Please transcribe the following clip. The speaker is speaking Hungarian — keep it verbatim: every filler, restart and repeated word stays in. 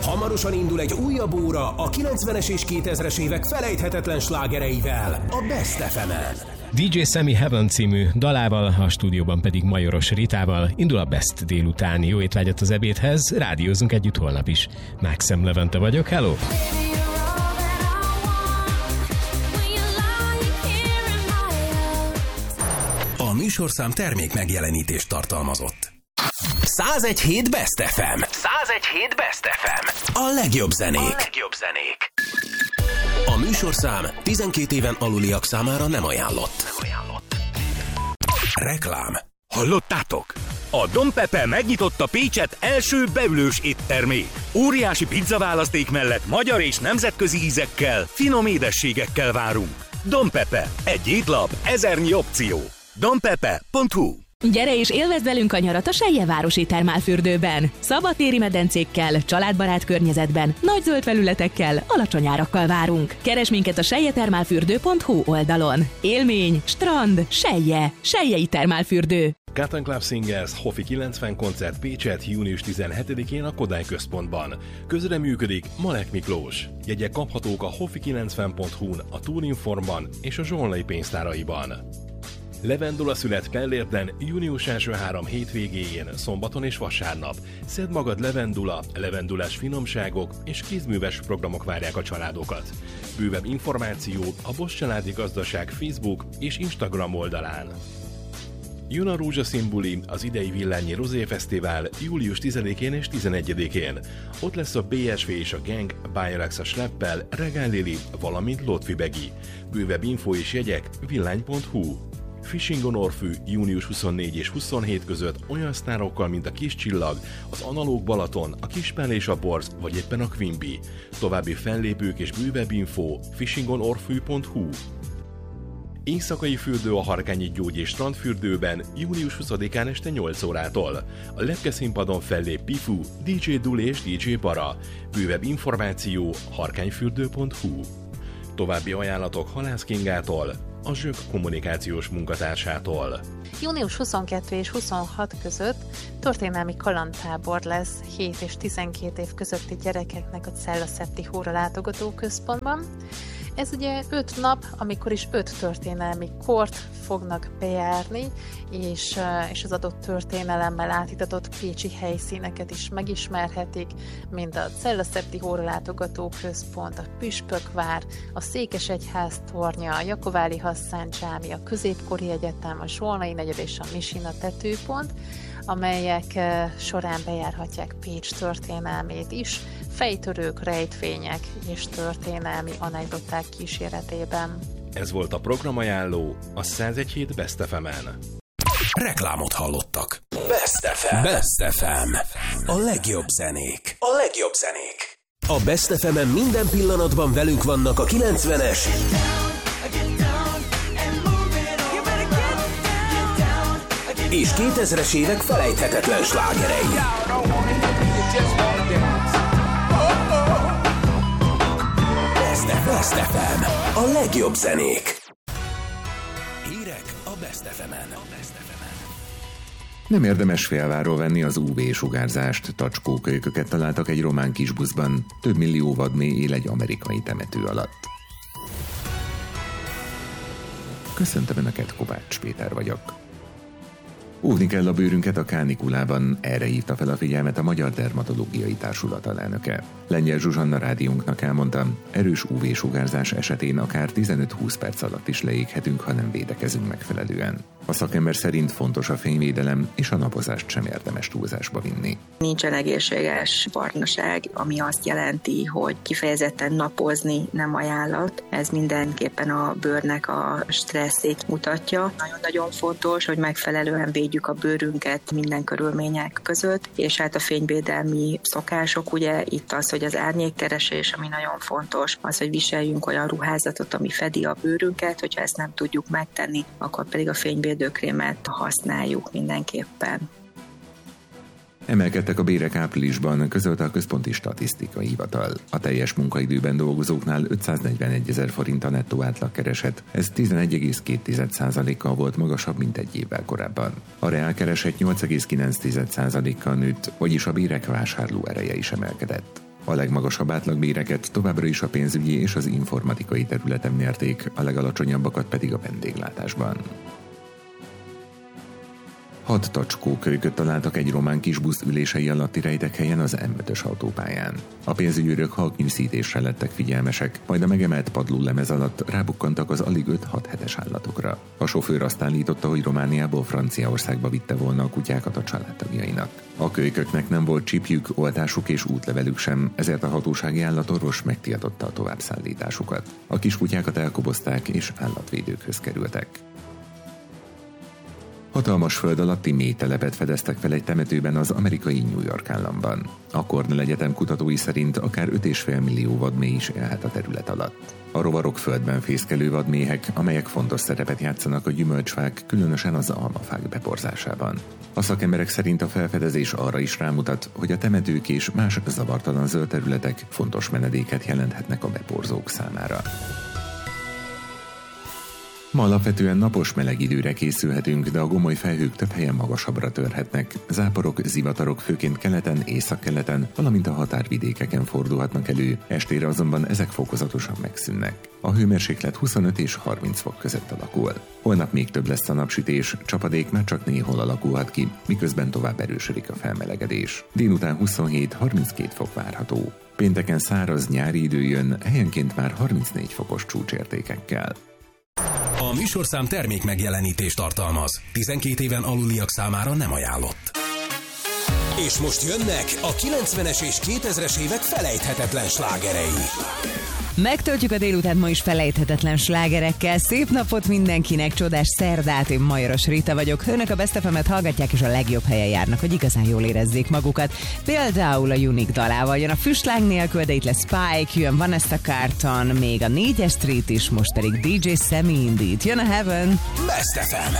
Hamarosan indul egy újabb óra a kilencvenes és kétezres évek felejthetetlen slágereivel a Best ef emen. dé dzsé Sammy Heaven című dalával, a stúdióban pedig Majoros Ritával indul a Best délután. Jó étvágyat az ebédhez, rádiózunk együtt holnap is. Maxim Levente vagyok, hello! A műsorszám termék megjelenítést tartalmazott. százegy hét Best ef em. százegy hét Best ef em. A legjobb zenék. A legjobb zenék. A műsorszám tizenkét éven aluliak számára nem ajánlott. Nem ajánlott. Reklám. Hallottátok? A Don Pepe megnyitotta Pécset első beülős éttermét. Óriási pizzaválaszték mellett magyar és nemzetközi ízekkel, finom édességekkel várunk. Don Pepe. Egy étlap, ezernyi opció. donpepe pont hu. Gyere és élvezd velünk a nyarat a Seljevárosi termálfürdőben. Szabadtéri medencékkel, családbarát környezetben, nagy zöld felületekkel, alacsony árakkal várunk. Keresd minket a seljetermálfürdő pont hu oldalon. Élmény, strand, Selje, Seljei termálfürdő. Cotton Club Singers Hofi kilencven koncert Pécset június tizenhetedikén a Kodály központban. Közreműködik Malek Miklós. Jegyek kaphatók a hofi kilencven pont hu-n, a Tourinformban és a Zsolnai pénztáraiban. Levendula szület Pellérden június első három hétvégéjén, szombaton és vasárnap. Szedd magad levendula, levendulás finomságok és kézműves programok várják a családokat. Bővebb információ a Bosch Családi Gazdaság Facebook és Instagram oldalán. Jön a rózsaszín buli, az idei Villányi Rozé Fesztivál július tizedikén és tizenegyedikén. Ott lesz a bé es vé és a Gang, Bajarax a Schleppel, Regál Lili, valamint Lotfi Begi. Bővebb info és jegyek villány pont hu. Fishing on Orfű június huszonnégy és huszonhét között olyan sztárokkal, mint a Kis Csillag, az Analóg Balaton, a Kispál és a Borz, vagy éppen a Quimby. További fellépők és bővebb info fishing on orfű pont hu. Éjszakai fürdő a Harkányi Gyógy és Strandfürdőben június huszadikán este nyolc órától. A lepke színpadon fellép Pifu, dé dzsé Dul és dé dzsé Para. Bővebb információ harkányfürdő pont hu. További ajánlatok Halász Kingától, a Zsök kommunikációs munkatársától. június huszonkettő és huszonhat között történelmi kalandtábor lesz hét és tizenkét év közötti gyerekeknek a Cella Septihóra látogatóközpontban. Ez ugye öt nap, amikor is öt történelmi kort fognak bejárni, és, és az adott történelemmel átitatott pécsi helyszíneket is megismerhetik, mint a Cella Septihóra látogatóközpont, a Püspökvár, a Székesegyház tornya, a Jakováli Hasszán csámi, a Középkori Egyetem, a Zsolnai negyed és a Misina tetőpont, amelyek során bejárhatják Pécs történelmét is, fejtörők, rejtvények és történelmi anekdoták kíséretében. Ez volt a programajánló a százegy hét Best ef emen. Reklámot hallottak. Best ef em. Best ef em. A legjobb zenék. A legjobb zenék. A Best ef emen minden pillanatban velünk vannak a kilencvenes és kétezres évek felejthetetlen slágerei. Best ef em. A legjobb zenék. Hírek a Best ef emen. Nem érdemes félváról venni az ú vé-sugárzást. Tacskókölyköket találtak egy román kisbuszban. Több millió vadméh él egy amerikai temető alatt. Köszöntöm Önöket, Kovács Péter vagyok. Óvni kell a bőrünket a kánikulában, erre hívta fel a figyelmet a Magyar Dermatológiai Társulat alelnöke. Lengyel Zsuzsanna rádiónknak elmondta, erős ú vé-sugárzás esetén akár tizenöt-húsz perc alatt is leéghetünk, ha nem védekezünk megfelelően. A szakember szerint fontos a fényvédelem, és a napozást sem érdemes túlzásba vinni. Nincsen egészséges barnaság, ami azt jelenti, hogy kifejezetten napozni nem ajánlat. Ez mindenképpen a bőrnek a stresszét mutatja. Nagyon-nagyon fontos, hogy megfelelően védjük a bőrünket minden körülmények között, és hát a fényvédelmi szokások, ugye itt az, hogy az árnyékkeresés, ami nagyon fontos, az, hogy viseljünk olyan ruházatot, ami fedi a bőrünket, hogyha ezt nem tudjuk megtenni, akkor pedig a fényvédőkrémet használjuk mindenképpen. Emelkedtek a bérek áprilisban, közölte a Központi Statisztikai Hivatal. A teljes munkaidőben dolgozóknál ötszáznegyvenegyezer forint a nettó átlagkereset, ez tizenegy egész két százalékkal volt magasabb, mint egy évvel korábban. A reálkereset nyolc egész kilenc százalékkal nőtt, vagyis a bérek vásárló ereje is emelkedett. A legmagasabb átlagbéreket továbbra is a pénzügyi és az informatikai területen mérték, a legalacsonyabbakat pedig a vendéglátásban. Hat tacskókölyköt találtak egy román kisbusz ülései alatti rejtek helyen az em ötös autópályán. A pénzügyőrök halknyűszítésre lettek figyelmesek, majd a megemelt padlólemez alatt rábukkantak az alig öt-hat hetes állatokra. A sofőr azt állította, hogy Romániából Franciaországba vitte volna a kutyákat a családtagjainak. A kölyköknek nem volt csipjük, oltásuk és útlevelük sem, ezért a hatósági állatorvos megtiltotta a továbbszállításukat. A kiskutyákat elkobozták és állatvédőkhöz kerültek. Hatalmas föld alatti mélytelepet fedeztek fel egy temetőben az amerikai New York államban. A Cornell Egyetem kutatói szerint akár öt egész öt millió vadméh is élhet a terület alatt. A rovarok földben fészkelő vadméhek, amelyek fontos szerepet játszanak a gyümölcsfák, különösen az almafák beporzásában. A szakemberek szerint a felfedezés arra is rámutat, hogy a temetők és más zavartalan zöld területek fontos menedéket jelenthetnek a beporzók számára. Ma alapvetően napos meleg időre készülhetünk, de a gomoly felhők több helyen magasabbra törhetnek. Záporok, zivatarok főként keleten, északkeleten, valamint a határvidékeken fordulhatnak elő, estére azonban ezek fokozatosan megszűnnek. A hőmérséklet huszonöt és harminc fok között alakul. Holnap még több lesz a napsütés, csapadék már csak néhol alakulhat ki, miközben tovább erősödik a felmelegedés. Délután huszonhét-harminckét fok várható. Pénteken száraz nyári idő jön, helyenként már harmincnégy fokos csúcsértékekkel. A műsorszám termék megjelenítést tartalmaz. tizenkét éven aluliak számára nem ajánlott. És most jönnek a kilencvenes és kétezres évek felejthetetlen slágerei. Megtöltjük a délután ma is felejthetetlen slágerekkel. Szép napot mindenkinek, csodás szerdát, én Majoros Rita vagyok. Önök a Best ef emet hallgatják, és a legjobb helyen járnak, hogy igazán jól érezzék magukat. Például a Unique dalával jön a füstláng nélkül, de itt lesz Spike, jön Vanessa Carlton, még a négyes Street is, most pedig dé dzsé Sammy Indeed. Jön a Heaven. Best ef em.